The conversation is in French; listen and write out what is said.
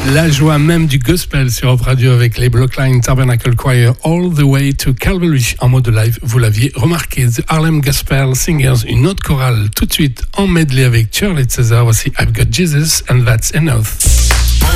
La joie même du gospel sur Europe Radio avec les Blockline Tabernacle Choir All the Way to Calvary en mode live. Vous l'aviez remarqué, The Harlem Gospel Singers, une autre chorale tout de suite en medley avec Charlie César. Voici I've Got Jesus and That's Enough.